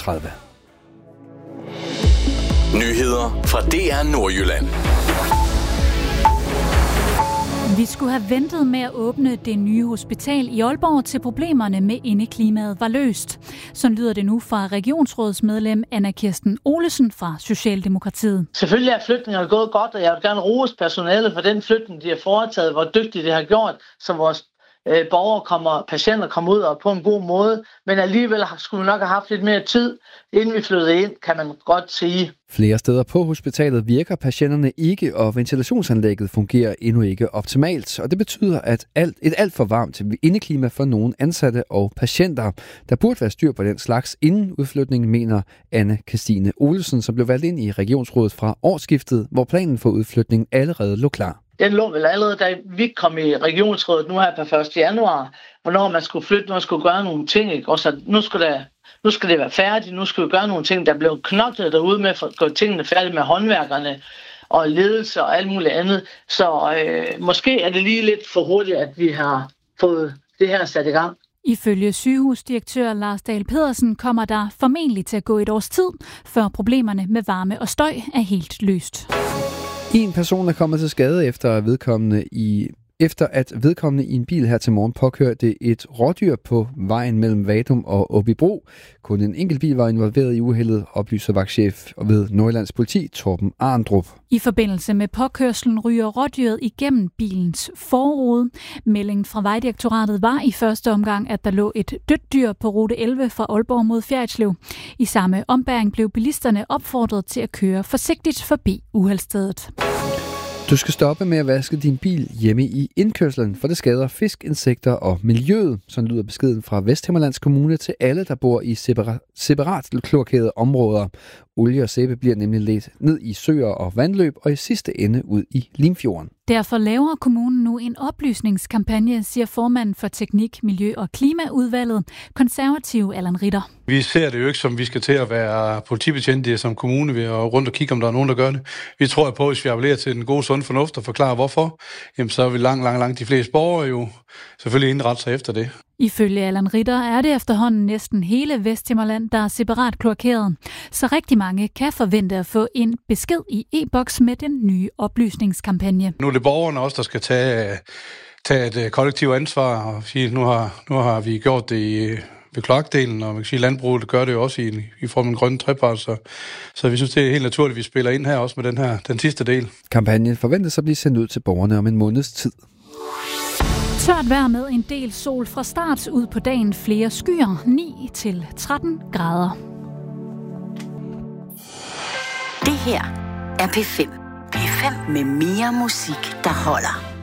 33. Nyheder fra DR Nordjylland. Vi skulle have ventet med at åbne det nye hospital i Aalborg, til problemerne med indeklimaet var løst. Sådan lyder det nu fra regionsrådsmedlem Anna Kirsten Olesen fra Socialdemokratiet. Selvfølgelig er flytningen gået godt, og jeg vil gerne rose personalet for den flytning, de har foretaget, hvor dygtigt det har gjort, så vores patienter kommer ud og på en god måde. Men alligevel skulle vi nok have haft lidt mere tid, inden vi flyttede ind, kan man godt sige. Flere steder på hospitalet virker patienterne ikke, og ventilationsanlægget fungerer endnu ikke optimalt. Og det betyder, at et alt for varmt indeklima for nogle ansatte og patienter. Der burde være styr på den slags inden udflytningen, mener Anne Kirstine Olesen, som blev valgt ind i regionsrådet fra årsskiftet, hvor planen for udflytningen allerede lå klar. Den lå vel allerede, da vi kom i regionsrådet nu her på 1. januar, hvornår man skulle flytte, når man skulle gøre nogle ting. Ikke? Og så nu skal det være færdigt, nu skal vi gøre nogle ting, der blev knoklet derude med at gøre tingene færdige med håndværkerne og ledelse og alt muligt andet. Så måske er det lige lidt for hurtigt, at vi har fået det her sat i gang. Ifølge sygehusdirektør Lars Dahl Pedersen kommer der formentlig til at gå et års tid, før problemerne med varme og støj er helt løst. En person er kommet til skade efter at vedkommende i en bil her til morgen påkørte et rådyr på vejen mellem Vadum og Åbybro. Kun en enkelt bil var involveret i uheldet, oplyser vagtchef ved Nordjyllands politi, Torben Arndrup. I forbindelse med påkørslen ryger rådyret igennem bilens forrude. Meldingen fra Vejdirektoratet var i første omgang, at der lå et dødt dyr på rute 11 fra Aalborg mod Fjerritslev. I samme ombæring blev bilisterne opfordret til at køre forsigtigt forbi uheldsstedet. Du skal stoppe med at vaske din bil hjemme i indkørslen, for det skader fisk, insekter og miljøet. Sådan lyder beskeden fra Vesthimmerlands Kommune til alle, der bor i separat kloakerede områder. Olie og sæbe bliver nemlig ledt ned i søer og vandløb og i sidste ende ud i Limfjorden. Derfor laver kommunen nu en oplysningskampagne, siger formanden for Teknik, Miljø og Klimaudvalget, konservativ Allan Ritter. Vi ser det jo ikke som, vi skal til at være politibetjente som kommune ved at rundt og kigge, om der er nogen, der gør det. Vi tror på, at hvis vi appellerer til den gode, sunde fornuft og forklarer hvorfor, jamen så vil langt de fleste borgere jo selvfølgelig indrette sig efter det. Ifølge Allan Ritter er det efterhånden næsten hele Vesthimmerland, der er separat kloakeret. Så rigtig mange kan forvente at få en besked i e-boks med den nye oplysningskampagne. Nu er det borgerne også, der skal tage et kollektivt ansvar og sige, nu har vi gjort det ved kloakdelen, og man kan sige, landbruget gør det jo også i form af en grønne trepart. Så vi synes, det er helt naturligt, at vi spiller ind her også med den sidste del. Kampagnen forventes at blive sendt ud til borgerne om en måneds tid. Tørt vejr med en del sol fra start, ud på dagen flere skyer, 9-13 grader. Det her er P5. P5 med mere musik, der holder.